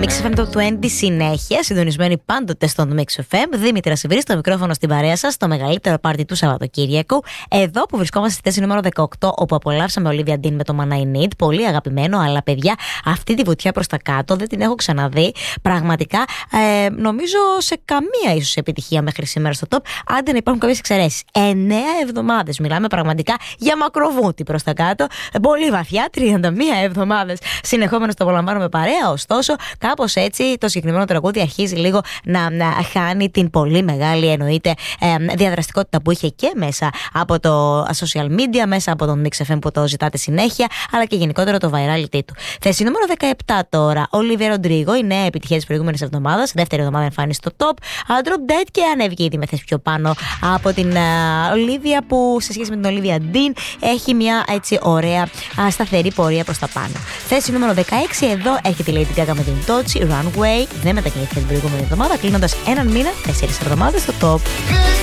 Mix FM το 20 συνέχεια, συντονισμένοι πάντοτε στον Mix FM. Δήμητρα Σιβρή στο μικρόφωνο στην παρέα σας, το μεγαλύτερο πάρτι του Σαββατοκύριακου. Εδώ που βρισκόμαστε στη θέση νούμερο 18, όπου απολαύσαμε Olivia Dean με το Man I Need. Πολύ αγαπημένο, αλλά παιδιά, αυτή τη βουτιά προς τα κάτω δεν την έχω ξαναδεί. Πραγματικά, νομίζω σε καμία ίσως επιτυχία μέχρι σήμερα στο top, άντε να υπάρχουν κάποιες εξαιρέσεις. 9 εβδομάδες. Μιλάμε πραγματικά για μακροβούτη προς τα κάτω. Πολύ βαθιά, 31 εβδομάδες συνεχόμενος το απολαμβάνουμε παρέα. Ωστόσο, κάπως έτσι το συγκεκριμένο τραγούδι αρχίζει λίγο να χάνει την πολύ μεγάλη, εννοείται, διαδραστικότητα που είχε και μέσα από το social media, μέσα από τον Mix FM που το ζητάτε συνέχεια, αλλά και γενικότερα το virality του. Θέση νούμερο 17 τώρα, Olivia Rodrigo, η νέα επιτυχία της προηγούμενης εβδομάδας. Δεύτερη εβδομάδα εμφάνιση στο top. Drop Dead και ανέβηκε ήδη με θέση πιο πάνω από την Olivia, που σε σχέση με την Olivia Dean έχει μια έτσι ωραία σταθερή πορεία προς τα πάνω. Θέση νούμερο 16, εδώ έχει τη Lady Gaga με την Tochi, Runway. Δεν μετακινήθηκε την προηγούμενη εβδομάδα, κλείνοντας έναν μήνα, 4 εβδομάδες στο top.